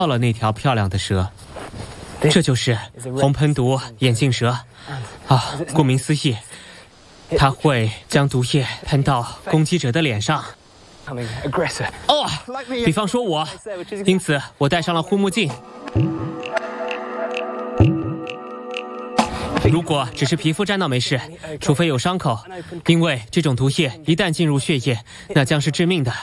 到了那条漂亮的蛇。这就是红喷毒眼镜蛇啊，顾名思义，它会将毒液喷到攻击者的脸上。哦，比方说我，因此我戴上了护目镜。如果只是皮肤沾到没事，除非有伤口，因为这种毒液一旦进入血液，那将是致命的。